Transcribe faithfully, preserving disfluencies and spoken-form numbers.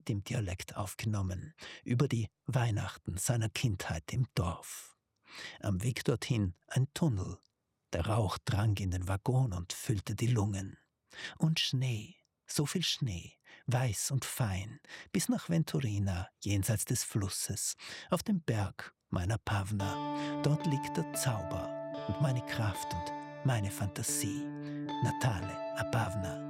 dem Dialekt aufgenommen, über die Weihnachten seiner Kindheit im Dorf. Am Weg dorthin ein Tunnel. Der Rauch drang in den Waggon und füllte die Lungen. Und Schnee, so viel Schnee, weiß und fein, bis nach Venturina, jenseits des Flusses, auf dem Berg meiner Pavna. Dort liegt der Zauber und meine Kraft und meine Fantasie. Natale a Pavna.